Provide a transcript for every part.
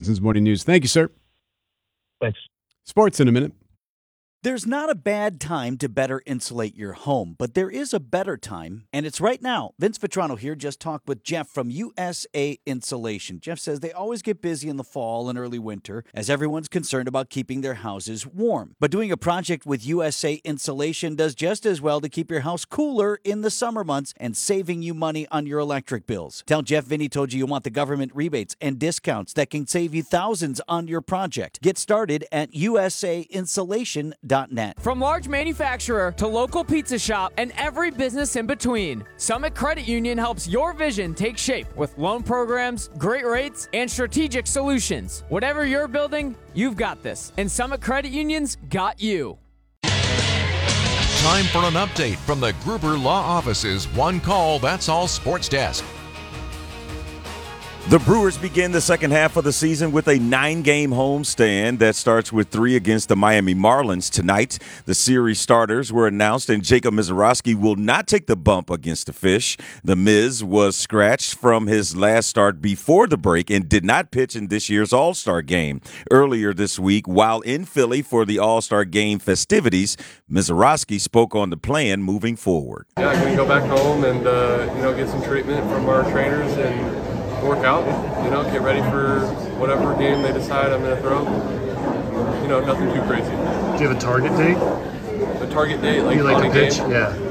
Wisconsin's Morning News. Thank you, sir. Thanks. Sports in a minute. There's not a bad time to better insulate your home, but there is a better time, and it's right now. Vince Vitrano here just talked with Jeff from USA Insulation. Jeff says they always get busy in the fall and early winter as everyone's concerned about keeping their houses warm. But doing a project with USA Insulation does just as well to keep your house cooler in the summer months and saving you money on your electric bills. Tell Jeff Vinny told you want the government rebates and discounts that can save you thousands on your project. Get started at usainsulation.net. From large manufacturer to local pizza shop and every business in between, Summit Credit Union helps your vision take shape with loan programs, great rates, and strategic solutions. Whatever you're building, you've got this. And Summit Credit Union's got you. Time for an update from the Gruber Law Office's One Call, That's All Sports Desk. The Brewers begin the second half of the season with a 9-game homestand that starts with 3 against the Miami Marlins tonight. The series starters were announced, and Jacob Misiorowski will not take the bump against the Fish. The Miz was scratched from his last start before the break and did not pitch in this year's All-Star game. Earlier this week, while in Philly for the All-Star game festivities, Misiorowski spoke on the plan moving forward. Yeah, I'm going to go back home and get some treatment from our trainers and work out, get ready for whatever game they decide I'm going to throw. Nothing too crazy. Do you have a target date? A target date, like you like to pitch? Game? Yeah.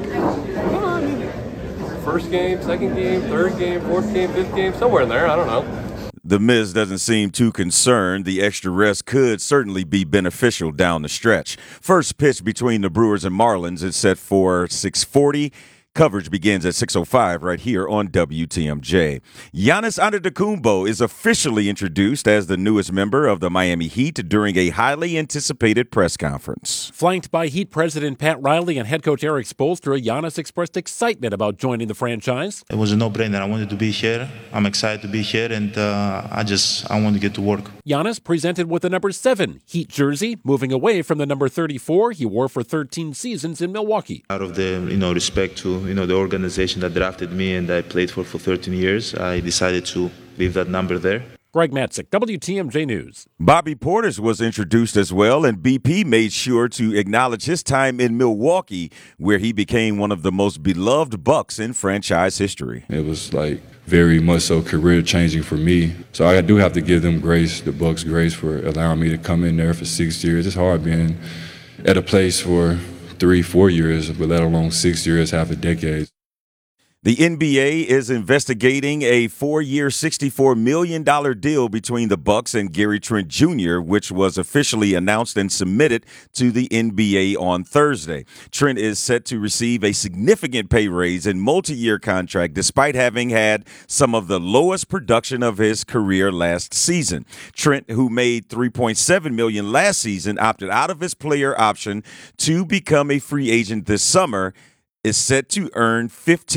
First game, second game, third game, fourth game, fifth game, somewhere in there. I don't know. The Miz doesn't seem too concerned. The extra rest could certainly be beneficial down the stretch. First pitch between the Brewers and Marlins is set for 6:40. Coverage begins at 6:05 right here on WTMJ. Giannis Antetokounmpo is officially introduced as the newest member of the Miami Heat during a highly anticipated press conference. Flanked by Heat President Pat Riley and head coach Eric Spoelstra, Giannis expressed excitement about joining the franchise. It was a no-brainer. I wanted to be here. I'm excited to be here, and I want to get to work. Giannis presented with the number 7 Heat jersey, moving away from the number 34 he wore for 13 seasons in Milwaukee. Out of the respect to the organization that drafted me and I played for 13 years, I decided to leave that number there. Greg Matzik, WTMJ News. Bobby Portis was introduced as well, and BP made sure to acknowledge his time in Milwaukee, where he became one of the most beloved Bucks in franchise history. It was very much so career changing for me. So I do have to give them grace, the Bucks grace, for allowing me to come in there for 6 years. It's hard being at a place for 3-4 years, but let alone 6 years, half a decade. The NBA is investigating a 4-year, $64 million deal between the Bucks and Gary Trent Jr., which was officially announced and submitted to the NBA on Thursday. Trent is set to receive a significant pay raise and multi-year contract despite having had some of the lowest production of his career last season. Trent, who made $3.7 million last season, opted out of his player option to become a free agent this summer, is set to earn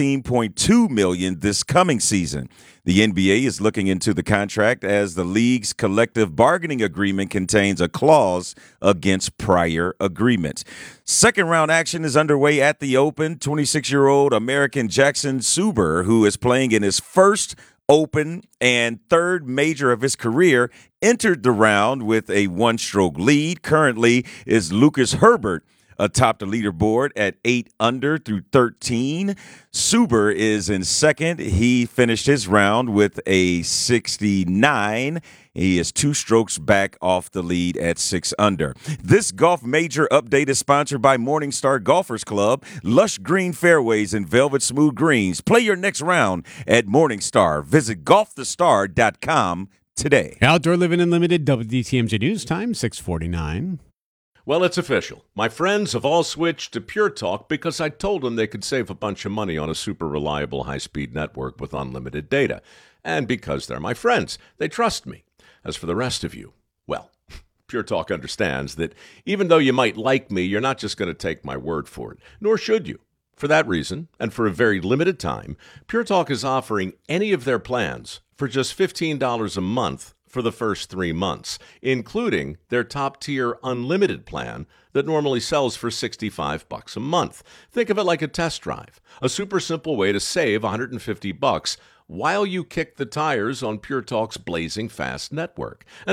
$15.2 million this coming season. The NBA is looking into the contract as the league's collective bargaining agreement contains a clause against prior agreements. Second-round action is underway at the Open. 26-year-old American Jackson Suber, who is playing in his first Open and third major of his career, entered the round with a one-stroke lead. Currently is Lucas Herbert atop the leaderboard at 8 under through 13. Suber is in second. He finished his round with a 69. He is 2 strokes back off the lead at 6 under. This golf major update is sponsored by Morningstar Golfers Club. Lush green fairways and velvet smooth greens. Play your next round at Morningstar. Visit golfthestar.com today. Outdoor Living Unlimited, WTMJ News Time, 6:49. Well, it's official. My friends have all switched to Pure Talk because I told them they could save a bunch of money on a super reliable high-speed network with unlimited data. And because they're my friends, they trust me. As for the rest of you, well, Pure Talk understands that even though you might like me, you're not just going to take my word for it, nor should you. For that reason, and for a very limited time, Pure Talk is offering any of their plans for just $15 a month for the first 3 months, including their top-tier unlimited plan that normally sells for $65 a month. Think of it like a test drive, a super simple way to save $150 while you kick the tires on Pure Talk's blazing fast network.